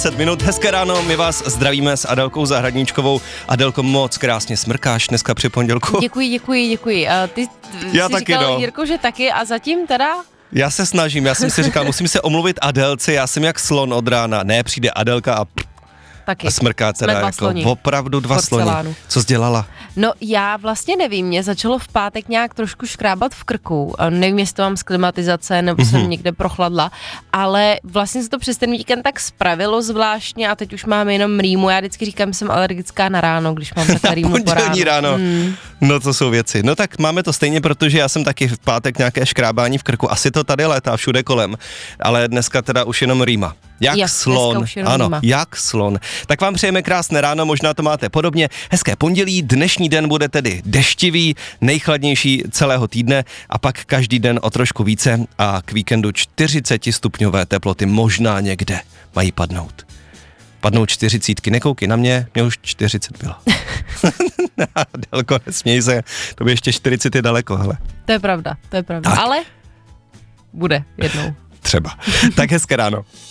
10 minut, hezké ráno, my vás zdravíme s Adelkou Zahradníčkovou. Adelko, moc krásně smrkáš dneska při pondělku. Děkuji. Ty Já jsi taky, říkal, no. Jirko, že taky a zatím teda? Já se snažím, já jsem si říkal, musím se omluvit Adelce, já jsem jak slon od rána. Ne, přijde Adelka a Taky. smrká teda jako opravdu dva sloni. Co jsi dělala? No já vlastně nevím, mě začalo v pátek nějak trošku škrábat v krku. Nevím, jestli to mám z klimatizace, nebo jsem někde prochladla, ale vlastně se to přes ten víkend tak spravilo zvláštně a teď už mám jenom rýmu. Já vždycky říkám, že jsem alergická na ráno, když mám takhle rýmu po ráno. No to jsou věci. No tak máme to stejně, protože já jsem taky v pátek nějaké škrábání v krku. Asi to tady létá všude kolem, ale dneska teda už jenom rýma. Jak slon, ano, rýma. Jak slon. Tak vám přejeme krásné ráno, možná to máte podobně. Hezké pondělí, dnešní den bude tedy deštivý, nejchladnější celého týdne a pak každý den o trošku více a k víkendu 40 stupňové teploty možná někde mají padnout. Padnou 40, nekoukej na mě už 40 bylo. Adelko, nesměj se, to by ještě 40 je daleko, hele. To je pravda, tak. ale bude jednou. Třeba. Tak hezké ráno.